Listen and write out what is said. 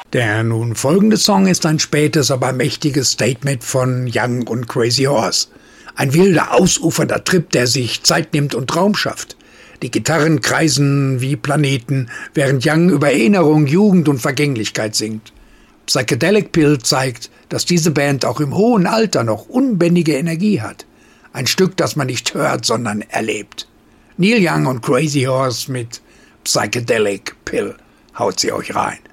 Der nun folgende Song ist ein spätes, aber mächtiges Statement von Young und Crazy Horse. Ein wilder, ausufernder Trip, der sich Zeit nimmt und Raum schafft. Die Gitarren kreisen wie Planeten, während Young über Erinnerung, Jugend und Vergänglichkeit singt. Psychedelic Pill zeigt, dass diese Band auch im hohen Alter noch unbändige Energie hat. Ein Stück, das man nicht hört, sondern erlebt. Neil Young und Crazy Horse mit Psychedelic Pill. Haut sie euch rein.